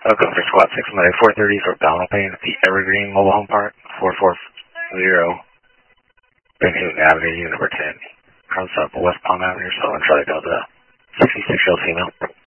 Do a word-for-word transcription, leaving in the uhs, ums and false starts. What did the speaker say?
Welcome for Squad six, Monday four thirty for Donald Payne at the Evergreen Mobile Home Park, four four zero Ben Houghton Avenue, unit number ten. Comes up West Palm Avenue, Southern Charlie Delta, sixty-six year old female.